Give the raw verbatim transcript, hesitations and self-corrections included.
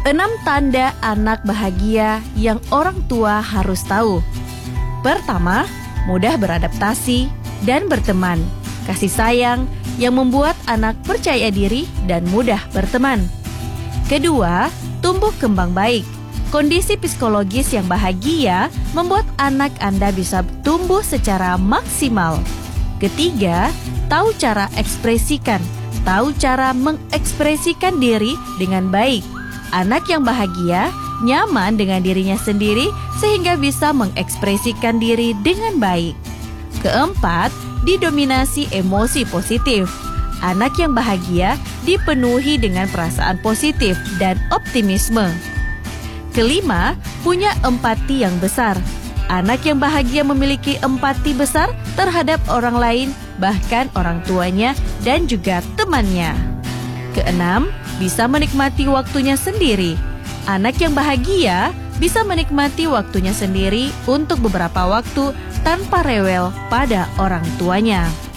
Enam tanda anak bahagia yang orang tua harus tahu. Pertama, mudah beradaptasi dan berteman. Kasih sayang yang membuat anak percaya diri dan mudah berteman. Kedua, tumbuh kembang baik. Kondisi psikologis yang bahagia membuat anak Anda bisa tumbuh secara maksimal. Ketiga, tahu cara ekspresikan, tahu cara mengekspresikan diri dengan baik. Anak yang bahagia, nyaman dengan dirinya sendiri sehingga bisa mengekspresikan diri dengan baik. Keempat, didominasi emosi positif. Anak yang bahagia dipenuhi dengan perasaan positif dan optimisme. Kelima, punya empati yang besar. Anak yang bahagia memiliki empati besar terhadap orang lain, bahkan orang tuanya dan juga temannya. Keenam, bisa menikmati waktunya sendiri. Anak yang bahagia bisa menikmati waktunya sendiri untuk beberapa waktu tanpa rewel pada orang tuanya.